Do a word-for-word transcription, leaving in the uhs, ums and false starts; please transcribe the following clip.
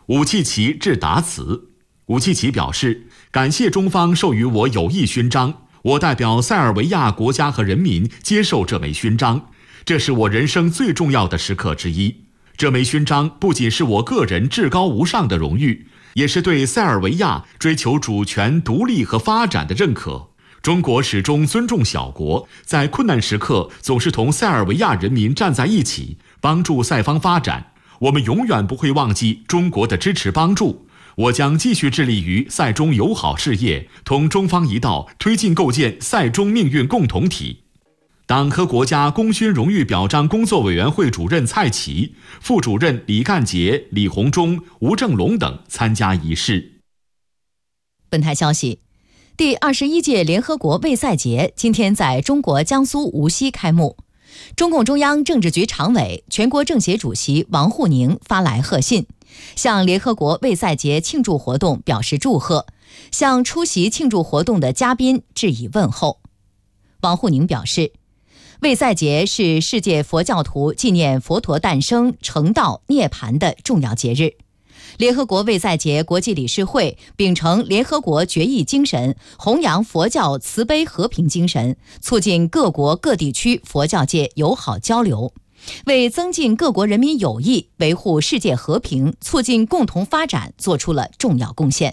武契奇致答词。武契奇表示，感谢中方授予我友谊勋章，我代表塞尔维亚国家和人民接受这枚勋章，这是我人生最重要的时刻之一。这枚勋章不仅是我个人至高无上的荣誉，也是对塞尔维亚追求主权、独立和发展的认可。中国始终尊重小国，在困难时刻总是同塞尔维亚人民站在一起，帮助塞方发展。我们永远不会忘记中国的支持帮助。我将继续致力于塞中友好事业，同中方一道推进构建塞中命运共同体。党和国家功勋荣誉表彰工作委员会主任蔡奇、副主任李干杰、李鸿忠、吴正龙等参加仪式。 本台消息，第二十一届联合国卫赛节今天在中国江苏无锡开幕。中共中央政治局常委、全国政协主席王沪宁发来贺信，向联合国卫赛节庆祝活动表示祝贺，向出席庆祝活动的嘉宾致以问候。王沪宁表示，卫赛节是世界佛教徒纪念佛陀诞生、成道、涅槃的重要节日。联合国卫赛节国际理事会秉承联合国决议精神，弘扬佛教慈悲和平精神，促进各国各地区佛教界友好交流，为增进各国人民友谊、维护世界和平、促进共同发展做出了重要贡献。